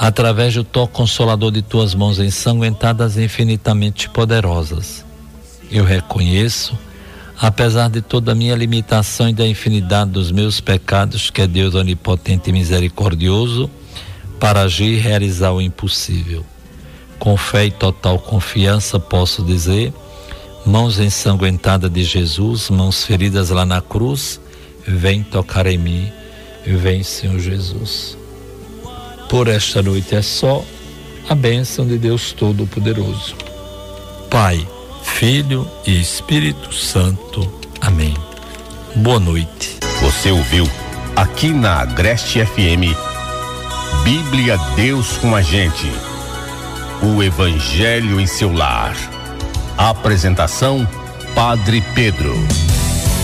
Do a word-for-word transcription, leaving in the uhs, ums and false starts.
através do toque consolador de tuas mãos ensanguentadas e infinitamente poderosas. Eu reconheço, apesar de toda a minha limitação e da infinidade dos meus pecados, que é Deus onipotente e misericordioso para agir e realizar o impossível. Com fé e total confiança posso dizer: mãos ensanguentadas de Jesus, mãos feridas lá na cruz, vem tocar em mim, vem, Senhor Jesus. Por esta noite é só a bênção de Deus Todo-Poderoso, Pai, Filho e Espírito Santo. Amém. Boa noite. Você ouviu aqui na Agreste F M Bíblia Deus com a Gente, o Evangelho em seu lar. Apresentação Padre Pedro.